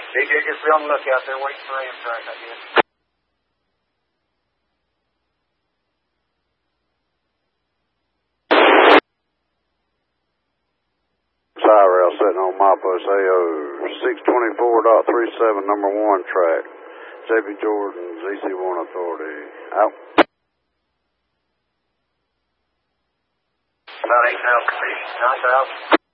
DJ, just be on the lookout there, waiting for Amtrak, I guess. Rail sitting on my bus, AO 624.37, number 1 track. JB Jordan, ZC1 Authority. Out. About 8 miles, 9 out.